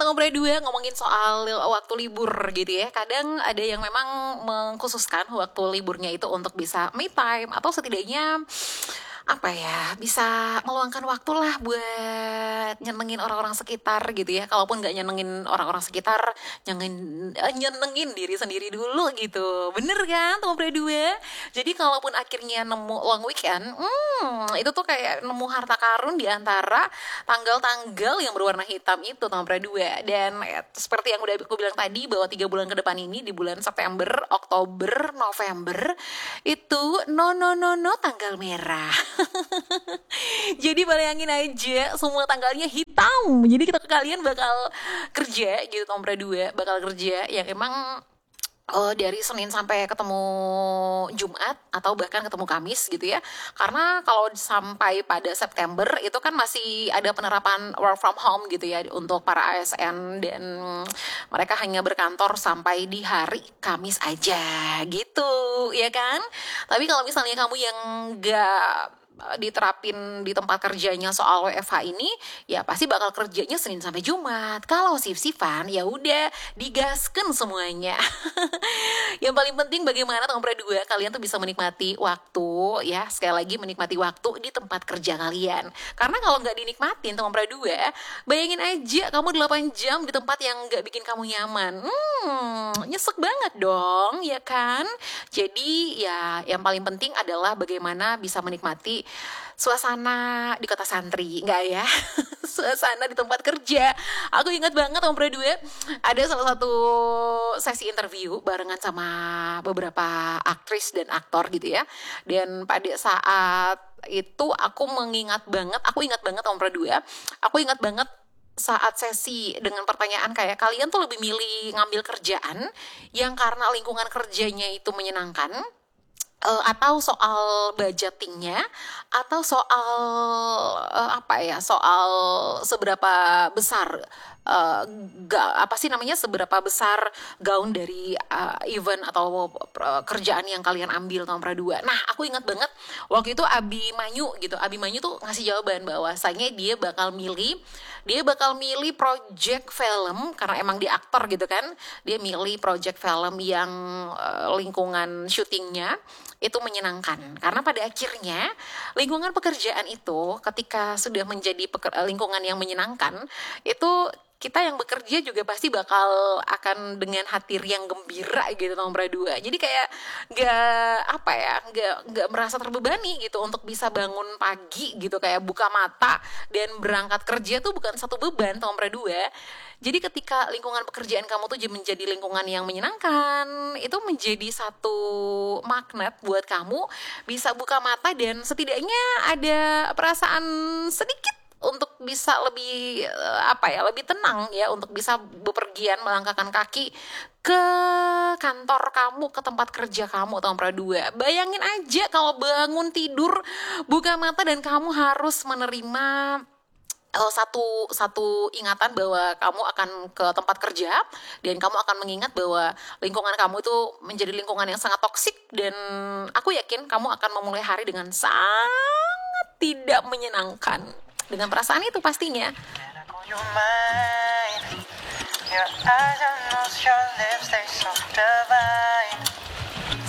Tanggal berdua ngomongin soal waktu libur gitu ya. Kadang ada yang memang mengkhususkan waktu liburnya itu untuk bisa me time atau setidaknya apa ya, bisa meluangkan waktu lah buat nyenengin orang-orang sekitar gitu ya. Kalaupun nggak nyenengin orang-orang sekitar, nyenengin diri sendiri dulu gitu. Bener kan teman berdua? Jadi kalaupun akhirnya nemu long weekend, itu tuh kayak nemu harta karun di antara tanggal-tanggal yang berwarna hitam itu teman berdua. Dan seperti yang udah aku bilang tadi, bahwa 3 bulan ke depan ini, di bulan September, Oktober, November, itu no tanggal merah. Jadi bayangin aja semua tanggalnya hitam. Jadi kalian bakal kerja gitu tahun berdua, bakal kerja yang emang dari Senin sampai ketemu Jumat atau bahkan ketemu Kamis gitu ya. Karena kalau sampai pada September itu kan masih ada penerapan work from home gitu ya untuk para ASN, dan mereka hanya berkantor sampai di hari Kamis aja gitu ya kan. Tapi kalau misalnya kamu yang gak diterapin di tempat kerjanya soal WFH ini, ya pasti bakal kerjanya Senin sampai Jumat. Kalau shift-shiftan ya udah digaskan semuanya. Yang paling penting bagaimana teman berdua kalian tuh bisa menikmati waktu ya, sekali lagi menikmati waktu di tempat kerja kalian. Karena kalau nggak dinikmatin teman berdua, bayangin aja kamu 8 jam di tempat yang nggak bikin kamu nyaman. Nyesek banget dong, ya kan? Jadi ya yang paling penting adalah bagaimana bisa menikmati suasana di kota santri, enggak ya? Suasana di tempat kerja. Aku ingat banget Om Berdua, ada salah satu sesi interview barengan sama beberapa aktris dan aktor gitu ya. Dan pada saat itu aku ingat banget Om Berdua, aku ingat banget saat sesi dengan pertanyaan kayak, kalian tuh lebih milih ngambil kerjaan yang karena lingkungan kerjanya itu menyenangkan, atau soal budgetingnya, atau soal soal seberapa besar seberapa besar gaun dari event atau kerjaan yang kalian ambil tahun pradua. Nah, aku ingat banget waktu itu Abi Manyu tuh ngasih jawaban bahwasanya dia bakal milih project film, karena emang dia aktor gitu kan. Dia milih project film yang lingkungan syutingnya itu menyenangkan, karena pada akhirnya lingkungan pekerjaan itu ketika sudah menjadi lingkungan yang menyenangkan, itu kita yang bekerja juga pasti bakal akan dengan hati yang gembira gitu tahun berdua. Jadi kayak nggak merasa terbebani gitu untuk bisa bangun pagi gitu, kayak buka mata dan berangkat kerja tuh bukan satu beban tahun berdua. Jadi ketika lingkungan pekerjaan kamu tuh menjadi lingkungan yang menyenangkan, itu menjadi satu magnet buat kamu bisa buka mata dan setidaknya ada perasaan sedikit untuk bisa lebih lebih tenang ya, untuk bisa bepergian melangkahkan kaki ke kantor kamu, ke tempat kerja kamu tahun pradua. Bayangin aja kalau bangun tidur, buka mata dan kamu harus menerima satu ingatan bahwa kamu akan ke tempat kerja, dan kamu akan mengingat bahwa lingkungan kamu itu menjadi lingkungan yang sangat toksik, dan aku yakin kamu akan memulai hari dengan sangat tidak menyenangkan. Dengan perasaan itu pastinya. Your eyes and your lips, they so divine.